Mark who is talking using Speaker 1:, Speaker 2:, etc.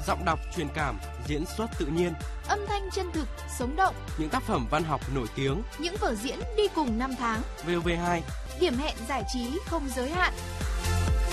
Speaker 1: giọng đọc truyền cảm, diễn xuất tự nhiên,
Speaker 2: âm thanh chân thực, sống động,
Speaker 1: những tác phẩm văn học nổi tiếng,
Speaker 2: những vở diễn đi cùng năm tháng.
Speaker 1: VOV2,
Speaker 2: điểm hẹn giải trí không giới hạn.